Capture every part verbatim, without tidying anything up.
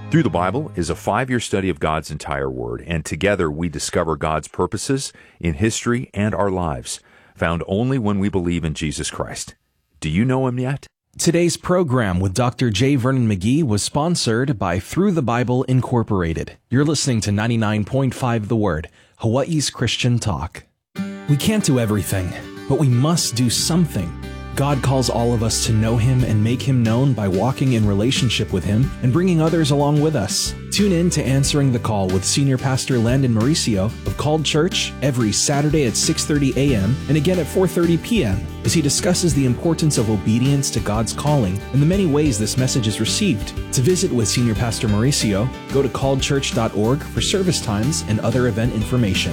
Through the Bible is a five-year study of God's entire Word, and together we discover God's purposes in history and our lives, found only when we believe in Jesus Christ. Do you know Him yet? Today's program with Doctor J. Vernon McGee was sponsored by Through the Bible Incorporated. You're listening to ninety-nine point five The Word, Hawaii's Christian Talk. We can't do everything, but we must do something. God calls all of us to know Him and make Him known by walking in relationship with Him and bringing others along with us. Tune in to Answering the Call with Senior Pastor Landon Mauricio of Called Church every Saturday at six thirty a.m. and again at four thirty p.m. as he discusses the importance of obedience to God's calling and the many ways this message is received. To visit with Senior Pastor Mauricio, go to called church dot org for service times and other event information.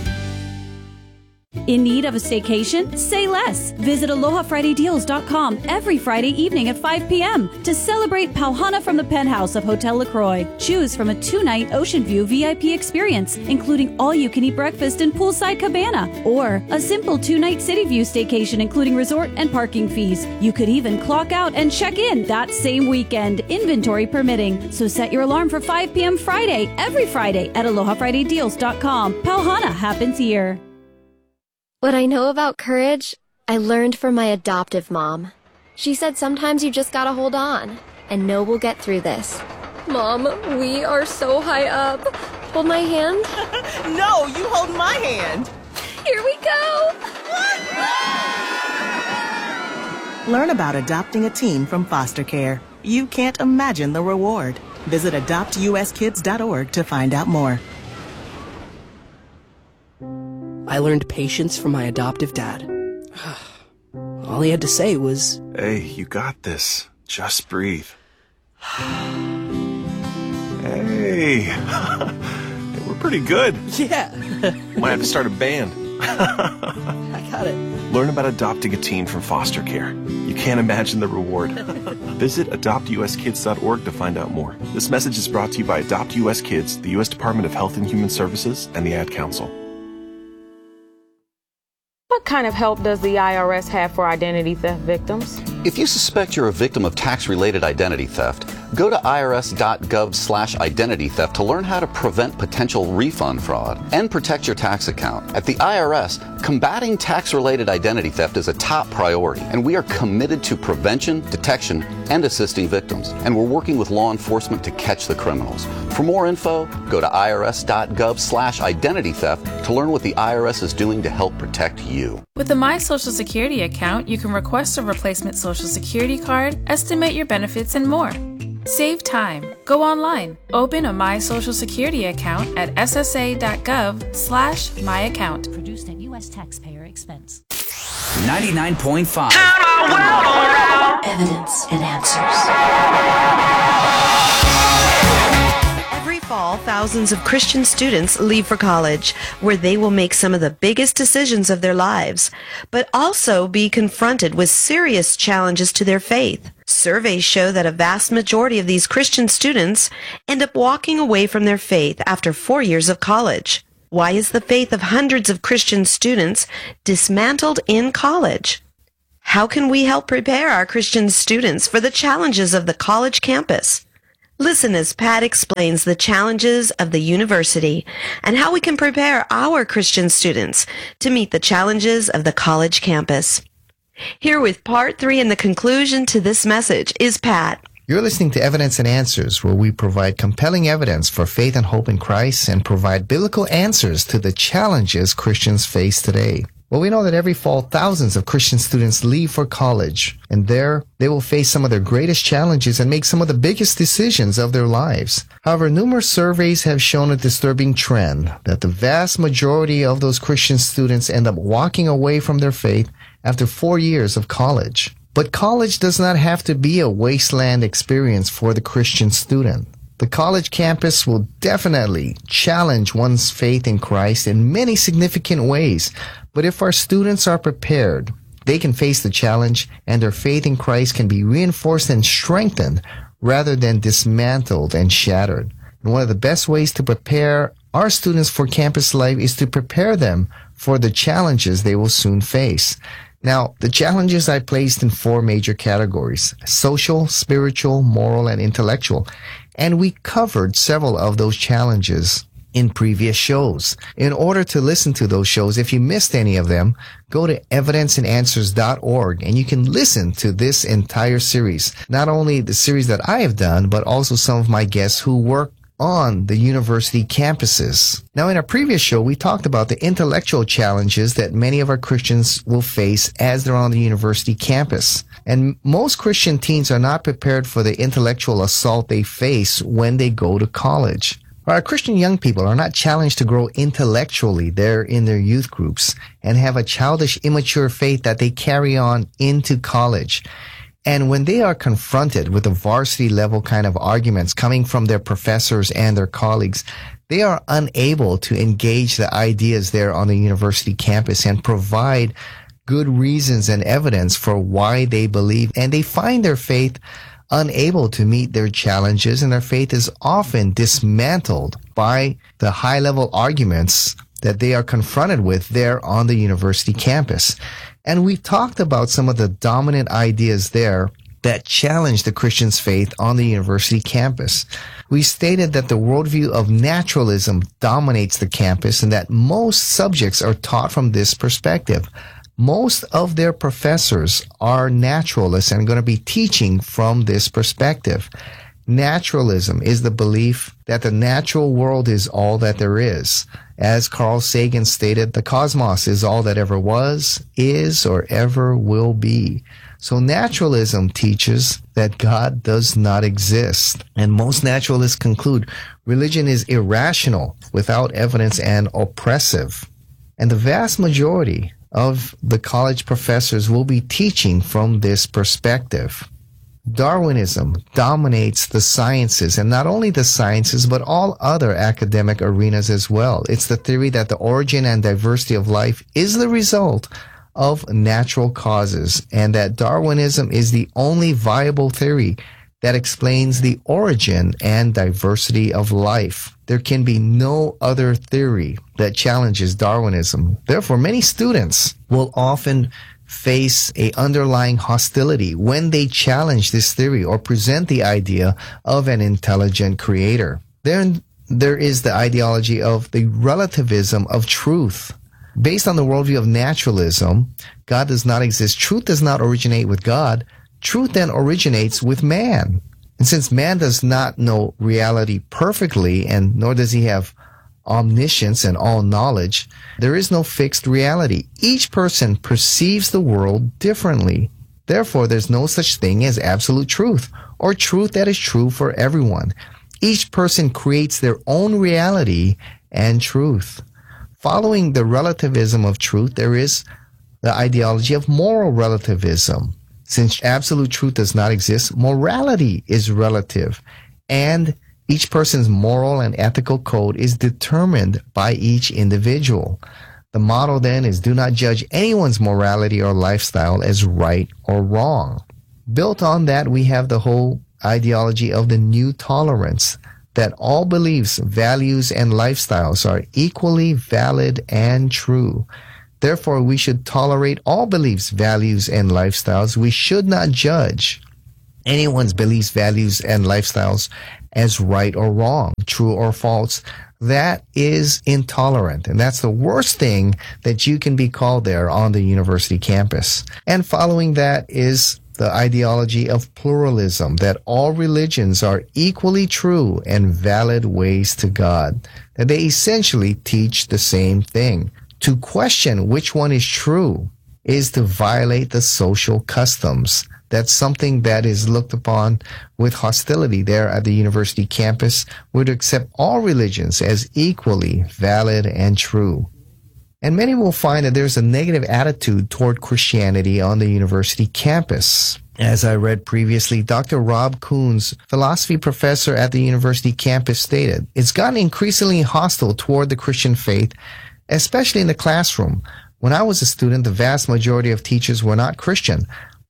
In need of a staycation? Say less. Visit aloha friday deals dot com every Friday evening at five p.m. to celebrate Pauhana from the penthouse of Hotel LaCroix. Choose from a two-night Ocean View V I P experience, including all-you-can-eat breakfast and poolside cabana, or a simple two-night City View staycation, including resort and parking fees. You could even clock out and check in that same weekend, inventory permitting. So set your alarm for five p.m. Friday, every Friday at aloha friday deals dot com. Pauhana happens here. What I know about courage, I learned from my adoptive mom. She said sometimes you just gotta hold on, and know we'll get through this. Mom, we are so high up. Hold my hand. No, you hold my hand. Here we go. Learn about adopting a teen from foster care. You can't imagine the reward. Visit adopt u s kids dot org to find out more. I learned patience from my adoptive dad. All he had to say was, "Hey, you got this. Just breathe." Hey, we're pretty good. Yeah. Might have to start a band. I got it. Learn about adopting a teen from foster care. You can't imagine the reward. Visit adopt u s kids dot org to find out more. This message is brought to you by Adopt U S Kids, the U S Department of Health and Human Services, and the Ad Council. What kind of help does the I R S have for identity theft victims? If you suspect you're a victim of tax-related identity theft, go to I R S dot gov slash identity theft to learn how to prevent potential refund fraud and protect your tax account. At the I R S, combating tax-related identity theft is a top priority, and we are committed to prevention, detection, and assisting victims. And we're working with law enforcement to catch the criminals. For more info, go to I R S dot gov slash identity theft to learn what the I R S is doing to help protect you. With the My Social Security account, you can request a replacement Social Security card, estimate your benefits, and more. Save time. Go online. Open a My Social Security account at S S A dot gov slash my account. Produced at U S taxpayer expense. ninety-nine point five. Evidence and answers. Every fall, thousands of Christian students leave for college, where they will make some of the biggest decisions of their lives, but also be confronted with serious challenges to their faith. Surveys show that a vast majority of these Christian students end up walking away from their faith after four years of college. Why is the faith of hundreds of Christian students dismantled in college? How can we help prepare our Christian students for the challenges of the college campus? Listen as Pat explains the challenges of the university and how we can prepare our Christian students to meet the challenges of the college campus. Here with part three and the conclusion to this message is Pat. You're listening to Evidence and Answers, where we provide compelling evidence for faith and hope in Christ and provide biblical answers to the challenges Christians face today. Well, we know that every fall, thousands of Christian students leave for college, and there they will face some of their greatest challenges and make some of the biggest decisions of their lives. However, numerous surveys have shown a disturbing trend that the vast majority of those Christian students end up walking away from their faith after four years of college. But college does not have to be a wasteland experience for the Christian student. The college campus will definitely challenge one's faith in Christ in many significant ways. But if our students are prepared, they can face the challenge and their faith in Christ can be reinforced and strengthened rather than dismantled and shattered. And one of the best ways to prepare our students for campus life is to prepare them for the challenges they will soon face. Now, the challenges I placed in four major categories: social, spiritual, moral, and intellectual. And we covered several of those challenges in previous shows. In order to listen to those shows, if you missed any of them, go to evidence and answers dot org and you can listen to this entire series. Not only the series that I have done, but also some of my guests who work on the university campuses. Now, in our previous show, we talked about the intellectual challenges that many of our Christians will face as they're on the university campus. And most Christian teens are not prepared for the intellectual assault they face when they go to college. Our Christian young people are not challenged to grow intellectually there in their youth groups and have a childish, immature faith that they carry on into college. And when they are confronted with the varsity level kind of arguments coming from their professors and their colleagues, they are unable to engage the ideas there on the university campus and provide good reasons and evidence for why they believe. And they find their faith unable to meet their challenges, and their faith is often dismantled by the high level arguments that they are confronted with there on the university campus. And we talked about some of the dominant ideas there that challenge the Christian's faith on the university campus. We stated that the worldview of naturalism dominates the campus and that most subjects are taught from this perspective. Most of their professors are naturalists and are going to be teaching from this perspective. Naturalism is the belief that the natural world is all that there is. As Carl Sagan stated, the cosmos is all that ever was, is, or ever will be. So naturalism teaches that God does not exist. And most naturalists conclude religion is irrational, without evidence, and oppressive. And the vast majority of the college professors will be teaching from this perspective. Darwinism dominates the sciences, and not only the sciences, but all other academic arenas as well. It's the theory that the origin and diversity of life is the result of natural causes, and that Darwinism is the only viable theory that explains the origin and diversity of life. There can be no other theory that challenges Darwinism. Therefore, many students will often face a underlying hostility when they challenge this theory or present the idea of an intelligent creator. Then there is the ideology of the relativism of truth. Based on the worldview of naturalism, God does not exist. Truth does not originate with God. Truth then originates with man. And since man does not know reality perfectly, and nor does he have omniscience and all knowledge, there is no fixed reality. Each person perceives the world differently. Therefore, there's no such thing as absolute truth or truth that is true for everyone. Each person creates their own reality and truth. Following the relativism of truth, there is the ideology of moral relativism. Since absolute truth does not exist, morality is relative, and each person's moral and ethical code is determined by each individual. The motto then is, do not judge anyone's morality or lifestyle as right or wrong. Built on that, we have the whole ideology of the new tolerance, that all beliefs, values, and lifestyles are equally valid and true. Therefore, we should tolerate all beliefs, values, and lifestyles. We should not judge anyone's beliefs, values, and lifestyles as right or wrong, true or false. That is intolerant, and that's the worst thing that you can be called there on the university campus. And following that is the ideology of pluralism, that all religions are equally true and valid ways to God, that they essentially teach the same thing. To question which one is true is to violate the social customs. That's something that is looked upon with hostility there at the university campus. We're to accept all religions as equally valid and true. And many will find that there's a negative attitude toward Christianity on the university campus. As I read previously, Doctor Rob Coons, philosophy professor at the university campus, stated, it's gotten increasingly hostile toward the Christian faith, especially in the classroom. When I was a student, the vast majority of teachers were not Christian,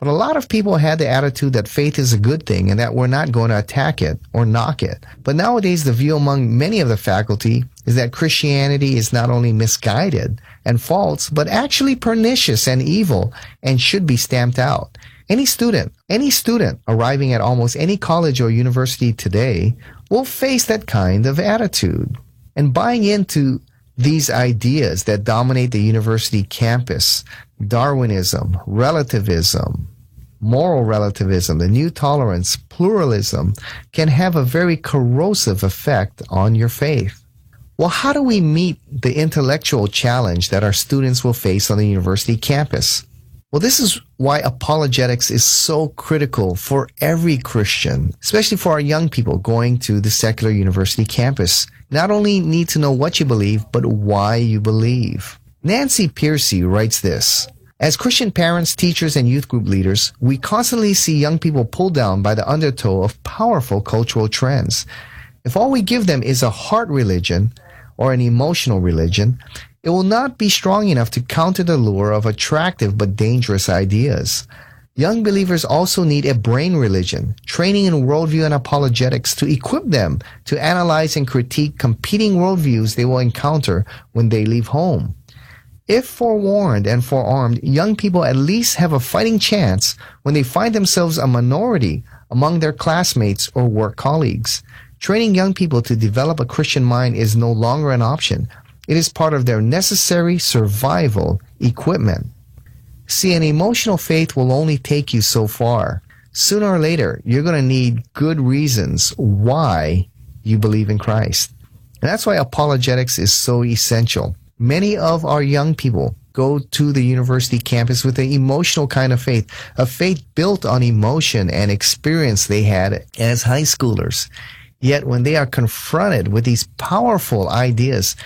But a lot of people had the attitude that faith is a good thing and that we're not going to attack it or knock it. But nowadays, the view among many of the faculty is that Christianity is not only misguided and false, but actually pernicious and evil and should be stamped out. Any student, any student arriving at almost any college or university today will face that kind of attitude. And buying into these ideas that dominate the university campus, Darwinism, relativism, moral relativism, the new tolerance, pluralism, can have a very corrosive effect on your faith. Well, how do we meet the intellectual challenge that our students will face on the university campus? Well, this is why apologetics is so critical for every Christian, especially for our young people going to the secular university campus. Not only need to know what you believe, but why you believe. Nancy Pearcey writes this: as Christian parents, teachers, and youth group leaders, we constantly see young people pulled down by the undertow of powerful cultural trends. If all we give them is a heart religion or an emotional religion, it will not be strong enough to counter the lure of attractive but dangerous ideas. Young believers also need a brain religion, training in worldview and apologetics to equip them to analyze and critique competing worldviews they will encounter when they leave home. If forewarned and forearmed, young people at least have a fighting chance when they find themselves a minority among their classmates or work colleagues. Training young people to develop a Christian mind is no longer an option. It is part of their necessary survival equipment. See, an emotional faith will only take you so far. Sooner or later, you're going to need good reasons why you believe in Christ. And that's why apologetics is so essential. Many of our young people go to the university campus with an emotional kind of faith, a faith built on emotion and experience they had as high schoolers. Yet when they are confronted with these powerful ideas,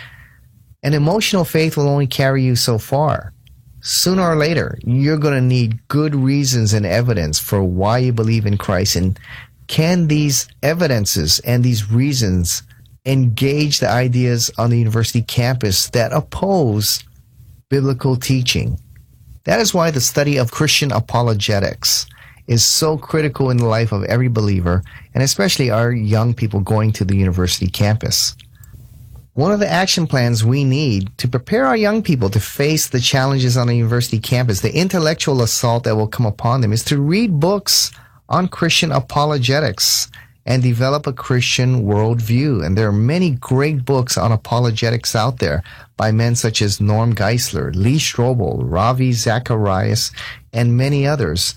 an emotional faith will only carry you so far. Sooner or later, you're going to need good reasons and evidence for why you believe in Christ. And can these evidences and these reasons engage the ideas on the university campus that oppose biblical teaching? That is why the study of Christian apologetics is so critical in the life of every believer, and especially our young people going to the university campus. One of the action plans we need to prepare our young people to face the challenges on the university campus, the intellectual assault that will come upon them, is to read books on Christian apologetics and develop a Christian worldview. And there are many great books on apologetics out there by men such as Norm Geisler, Lee Strobel, Ravi Zacharias, and many others.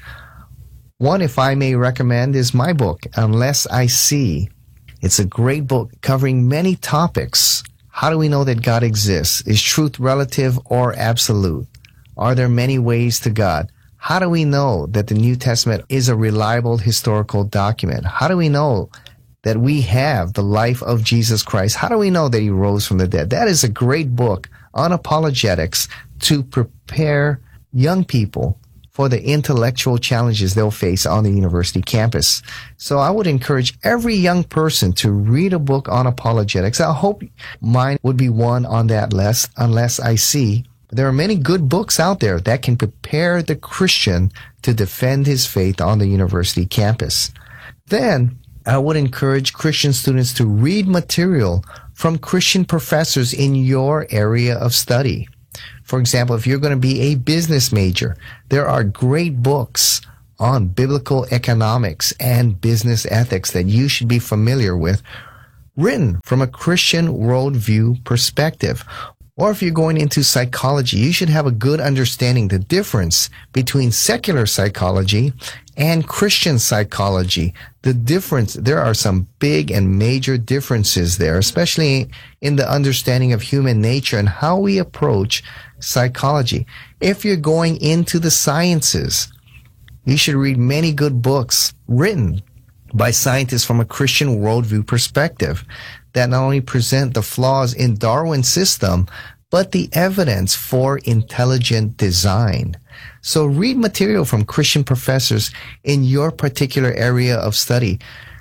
One, if I may recommend, is my book, Unless I See. It's a great book covering many topics. How do we know that God exists? Is truth relative or absolute? Are there many ways to God? How do we know that the New Testament is a reliable historical document? How do we know that we have the life of Jesus Christ? How do we know that he rose from the dead? That is a great book on apologetics to prepare young people for the intellectual challenges they'll face on the university campus. So I would encourage every young person to read a book on apologetics. I hope mine would be one on that list, Unless I See. There are many good books out there that can prepare the Christian to defend his faith on the university campus. Then, I would encourage Christian students to read material from Christian professors in your area of study. For example, if you're going to be a business major, there are great books on biblical economics and business ethics that you should be familiar with, written from a Christian worldview perspective. Or if you're going into psychology, you should have a good understanding the difference between secular psychology and Christian psychology. The difference, there are some big and major differences there, especially in the understanding of human nature and how we approach psychology. If you're going into the sciences, you should read many good books written by scientists from a Christian worldview perspective that not only present the flaws in Darwin's system, but the evidence for intelligent design. So read material from Christian professors in your particular area of study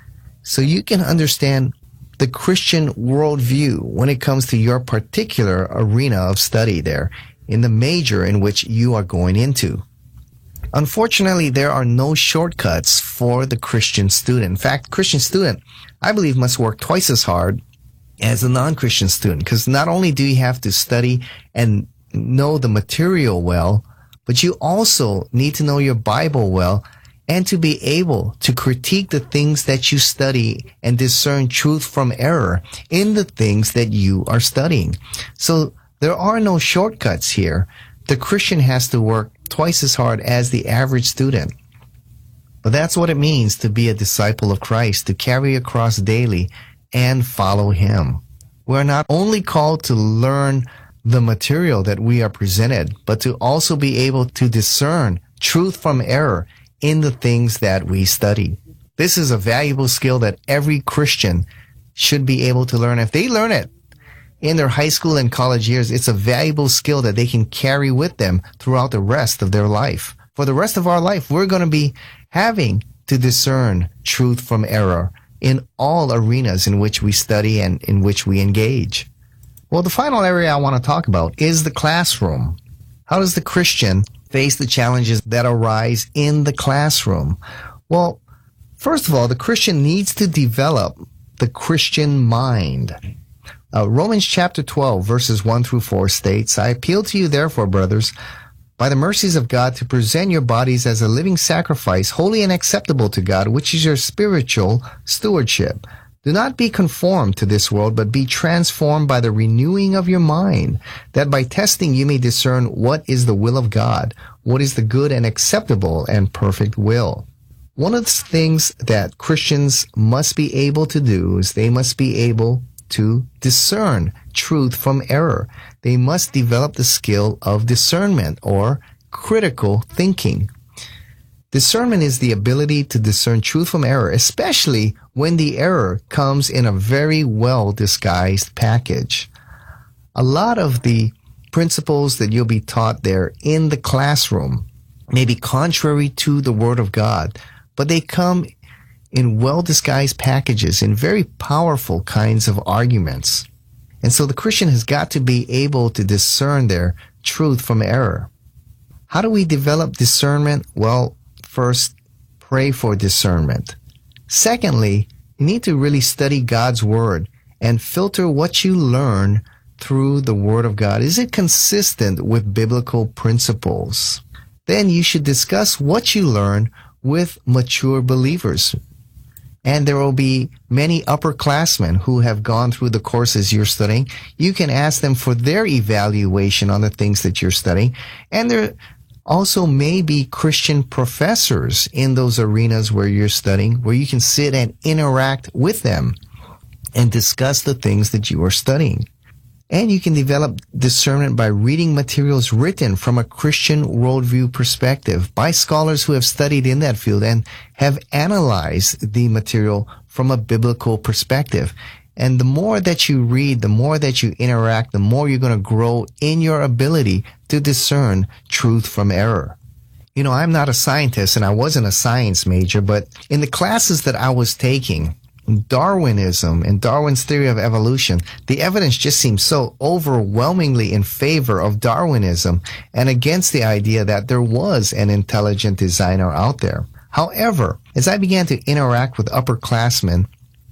so you can understand the Christian worldview when it comes to your particular arena of study there in the major in which you are going into. Unfortunately, there are no shortcuts for the Christian student. In fact, Christian student, I believe, must work twice as hard as a non-Christian student, because not only do you have to study and know the material well, but you also need to know your Bible well and to be able to critique the things that you study and discern truth from error in the things that you are studying. So there are no shortcuts here. The Christian has to work twice as hard as the average student. But that's what it means to be a disciple of Christ, to carry a cross daily and follow Him. We're not only called to learn the material that we are presented, but to also be able to discern truth from error in the things that we study. This is a valuable skill that every Christian should be able to learn. If they learn it in their high school and college years, it's a valuable skill that they can carry with them throughout the rest of their life. For the rest of our life, we're going to be having to discern truth from error in all arenas in which we study and in which we engage. Well, the final area I want to talk about is the classroom. How does the Christian face the challenges that arise in the classroom? Well, first of all, the Christian needs to develop the Christian mind. Uh, Romans chapter twelve, verses one through four states, I appeal to you, therefore, brothers, by the mercies of God, to present your bodies as a living sacrifice, holy and acceptable to God, which is your spiritual stewardship. Do not be conformed to this world, but be transformed by the renewing of your mind, that by testing you may discern what is the will of God, what is the good and acceptable and perfect will. One of the things that Christians must be able to do is they must be able to discern truth from error. They must develop the skill of discernment or critical thinking. Discernment is the ability to discern truth from error, especially when the error comes in a very well disguised package. A lot of the principles that you'll be taught there in the classroom may be contrary to the Word of God, but they come in well disguised packages, in very powerful kinds of arguments. And so the Christian has got to be able to discern their truth from error. How do we develop discernment? Well, first, pray for discernment. Secondly, you need to really study God's Word and filter what you learn through the Word of God. Is it consistent with biblical principles? Then you should discuss what you learn with mature believers. And there will be many upperclassmen who have gone through the courses you're studying. You can ask them for their evaluation on the things that you're studying. And there also may be Christian professors in those arenas where you're studying, where you can sit and interact with them and discuss the things that you are studying. And you can develop discernment by reading materials written from a Christian worldview perspective by scholars who have studied in that field and have analyzed the material from a biblical perspective. And the more that you read, the more that you interact, the more you're going to grow in your ability to discern truth from error. You know, I'm not a scientist and I wasn't a science major, but in the classes that I was taking, Darwinism and Darwin's theory of evolution, the evidence just seems so overwhelmingly in favor of Darwinism and against the idea that there was an intelligent designer out there. However, as I began to interact with upperclassmen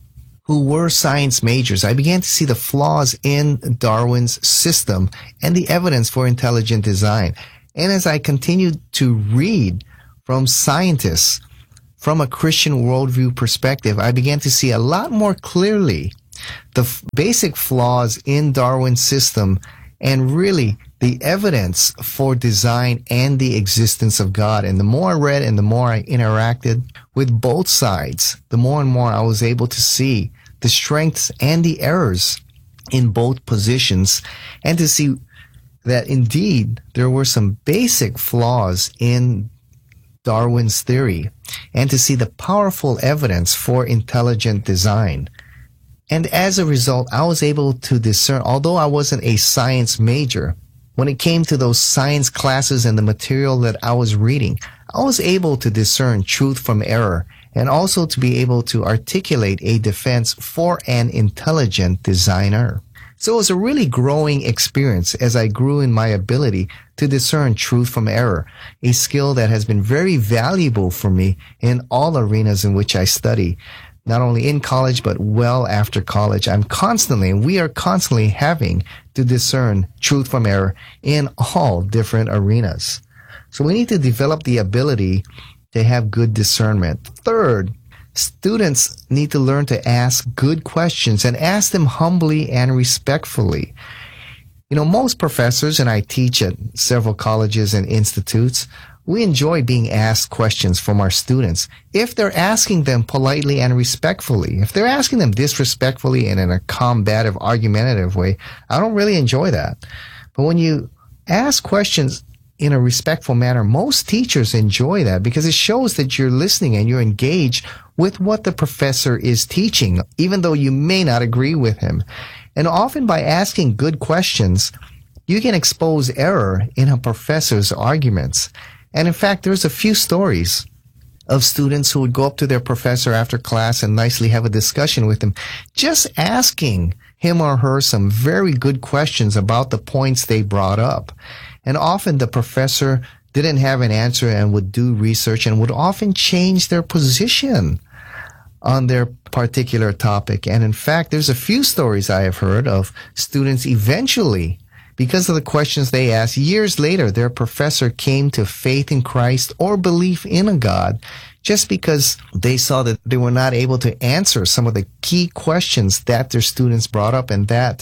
who were science majors, I began to see the flaws in Darwin's system and the evidence for intelligent design. And as I continued to read from scientists from a Christian worldview perspective, I began to see a lot more clearly the f- basic flaws in Darwin's system and really the evidence for design and the existence of God. And the more I read and the more I interacted with both sides, the more and more I was able to see the strengths and the errors in both positions and to see that indeed there were some basic flaws in Darwin's theory, and to see the powerful evidence for intelligent design. And as a result, I was able to discern, although I wasn't a science major, when it came to those science classes and the material that I was reading, I was able to discern truth from error and also to be able to articulate a defense for an intelligent designer. So it was a really growing experience as I grew in my ability to discern truth from error, a skill that has been very valuable for me in all arenas in which I study, not only in college, but well after college. I'm constantly, and we are constantly having to discern truth from error in all different arenas. So we need to develop the ability to have good discernment. Third, students need to learn to ask good questions and ask them humbly and respectfully. You know, most professors, and I teach at several colleges and institutes, we enjoy being asked questions from our students if they're asking them politely and respectfully. If they're asking them disrespectfully and in a combative, argumentative way, I don't really enjoy that. But when you ask questions in a respectful manner, most teachers enjoy that because it shows that you're listening and you're engaged with what the professor is teaching, even though you may not agree with him. And often by asking good questions, you can expose error in a professor's arguments. And in fact, there's a few stories of students who would go up to their professor after class and nicely have a discussion with him, just asking him or her some very good questions about the points they brought up. And often the professor didn't have an answer and would do research and would often change their position on their particular topic. And in fact, there's a few stories I have heard of students eventually, because of the questions they asked, years later, their professor came to faith in Christ or belief in a God just because they saw that they were not able to answer some of the key questions that their students brought up, and that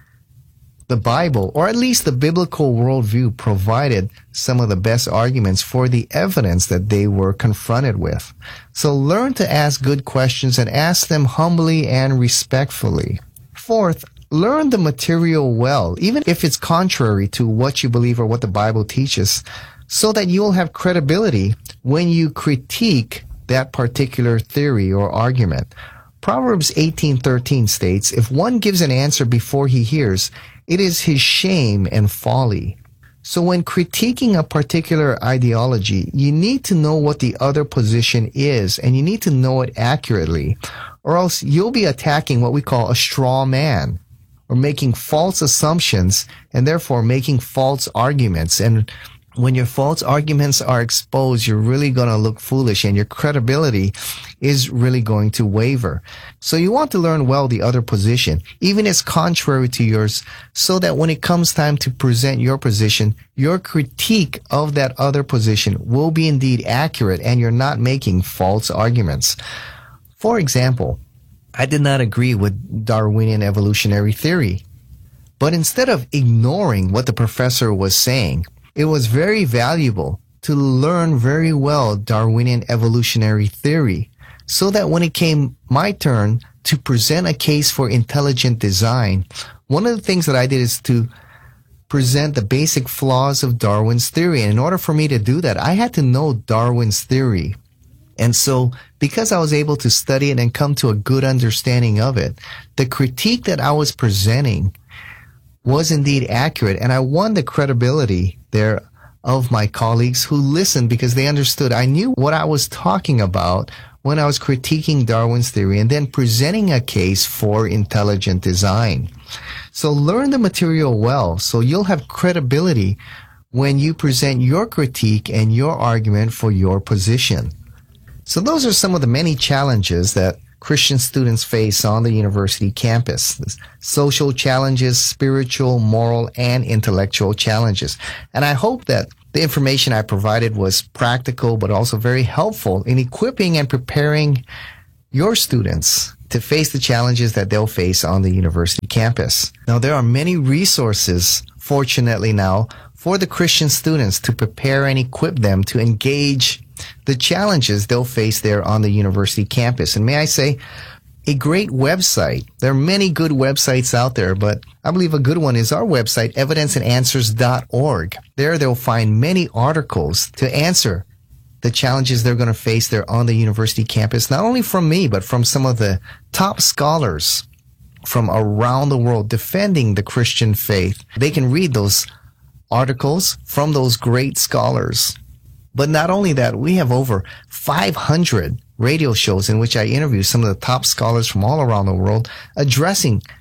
the Bible, or at least the biblical worldview, provided some of the best arguments for the evidence that they were confronted with. So learn to ask good questions and ask them humbly and respectfully. Fourth, learn the material well, even if it's contrary to what you believe or what the Bible teaches, so that you'll have credibility when you critique that particular theory or argument. Proverbs eighteen thirteen states, "If one gives an answer before he hears, it is his shame and folly." So when critiquing a particular ideology, you need to know what the other position is, and you need to know it accurately, or else you'll be attacking what we call a straw man, or making false assumptions and therefore making false arguments. And when your false arguments are exposed, you're really going to look foolish and your credibility is really going to waver. So you want to learn well the other position, even if it's contrary to yours, so that when it comes time to present your position, your critique of that other position will be indeed accurate and you're not making false arguments. For example, I did not agree with Darwinian evolutionary theory, but instead of ignoring what the professor was saying, it was very valuable to learn very well Darwinian evolutionary theory, so that when it came my turn to present a case for intelligent design, one of the things that I did is to present the basic flaws of Darwin's theory. And in order for me to do that, I had to know Darwin's theory. And so, because I was able to study it and come to a good understanding of it, the critique that I was presenting was indeed accurate, and I won the credibility there of my colleagues who listened because they understood I knew what I was talking about when I was critiquing Darwin's theory and then presenting a case for intelligent design. So learn the material well so you'll have credibility when you present your critique and your argument for your position. So those are some of the many challenges that Christian students face on the university campus. Social challenges, spiritual, moral, and intellectual challenges. And I hope that the information I provided was practical, but also very helpful in equipping and preparing your students to face the challenges that they'll face on the university campus. Now, there are many resources, fortunately now, for the Christian students to prepare and equip them to engage the challenges they'll face there on the university campus. And may I say, a great website. There are many good websites out there, but I believe a good one is our website, evidence and answers dot org. There they'll find many articles to answer the challenges they're going to face there on the university campus, not only from me, but from some of the top scholars from around the world defending the Christian faith. They can read those articles from those great scholars. But not only that, we have over five hundred radio shows in which I interview some of the top scholars from all around the world addressing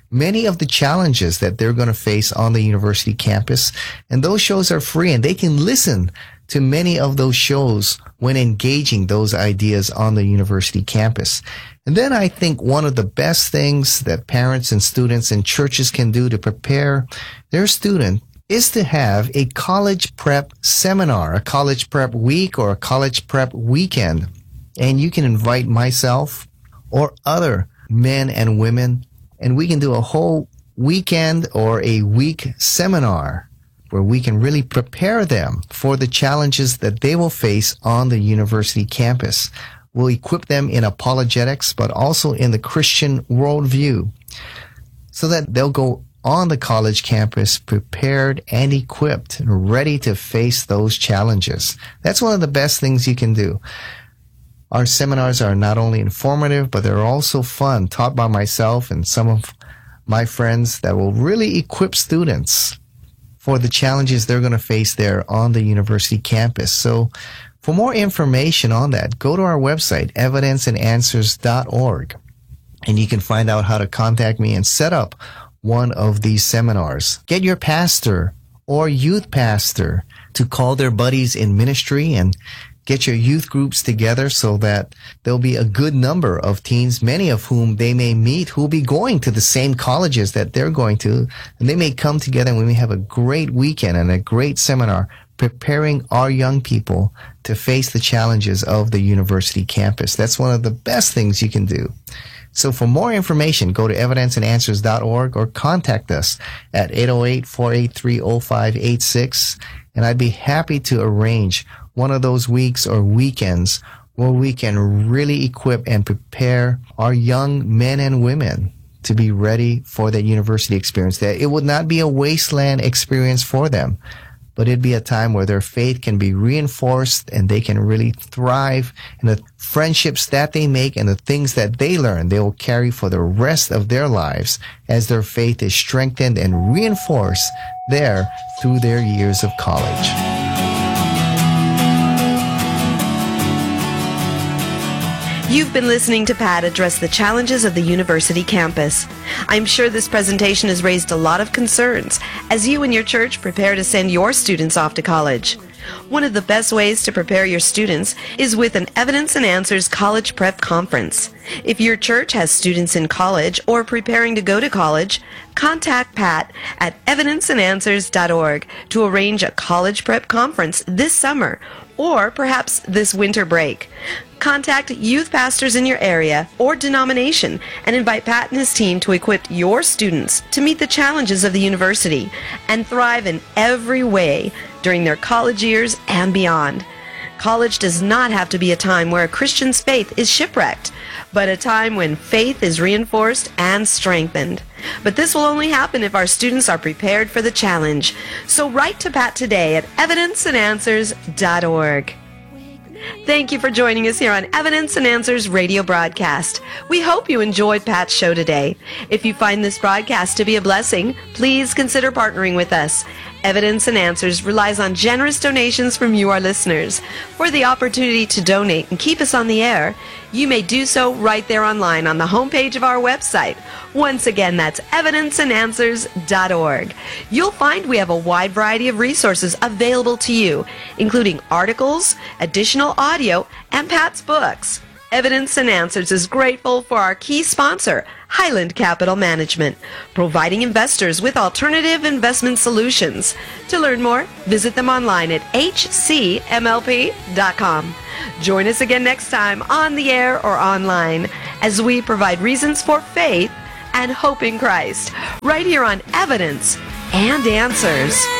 many of the challenges that they're going to face on the university campus. And those shows are free, and they can listen to many of those shows when engaging those ideas on the university campus. And then I think one of the best things that parents and students and churches can do to prepare their student is to have a college prep seminar, a college prep week, or a college prep weekend. And you can invite myself or other men and women, and we can do a whole weekend or a week seminar where we can really prepare them for the challenges that they will face on the university campus. We'll equip them in apologetics, but also in the Christian worldview, so that they'll go on the college campus prepared and equipped and ready to face those challenges. That's one of the best things you can do. Our seminars are not only informative, but they're also fun, taught by myself and some of my friends, that will really equip students for the challenges they're going to face there on the university campus. So for more information on that, go to our website, evidence and answers dot org, and you can find out how to contact me and set up one of these seminars. Get your pastor or youth pastor to call their buddies in ministry and get your youth groups together so that there'll be a good number of teens, many of whom they may meet, who'll be going to the same colleges that they're going to, and they may come together and we may have a great weekend and a great seminar preparing our young people to face the challenges of the university campus. That's one of the best things you can do. So for more information, go to evidence and answers dot org or contact us at eight oh eight, four eight three, oh five eight six, and I'd be happy to arrange one of those weeks or weekends where we can really equip and prepare our young men and women to be ready for that university experience. That it would not be a wasteland experience for them, but it'd be a time where their faith can be reinforced and they can really thrive, and the friendships that they make and the things that they learn, they will carry for the rest of their lives as their faith is strengthened and reinforced there through their years of college. You've been listening to Pat address the challenges of the university campus. I'm sure this presentation has raised a lot of concerns as you and your church prepare to send your students off to college. One of the best ways to prepare your students is with an Evidence and Answers College Prep Conference. If your church has students in college or preparing to go to college, contact Pat at evidence and answers dot org to arrange a college prep conference this summer or perhaps this winter break. Contact youth pastors in your area or denomination and invite Pat and his team to equip your students to meet the challenges of the university and thrive in every way during their college years and beyond. College does not have to be a time where a Christian's faith is shipwrecked, but a time when faith is reinforced and strengthened. But this will only happen if our students are prepared for the challenge. So write to Pat today at evidence and answers dot org. Thank you for joining us here on Evidence and Answers radio broadcast. We hope you enjoyed Pat's show today. If you find this broadcast to be a blessing, please consider partnering with us. Evidence and Answers relies on generous donations from you, our listeners. For the opportunity to donate and keep us on the air, you may do so right there online on the homepage of our website. Once again, that's evidence and answers dot org. You'll find we have a wide variety of resources available to you, including articles, additional audio, and Pat's books. Evidence and Answers is grateful for our key sponsor, Highland Capital Management, providing investors with alternative investment solutions. To learn more, visit them online at h c m l p dot com. Join us again next time on the air or online as we provide reasons for faith and hope in Christ, right here on Evidence and Answers.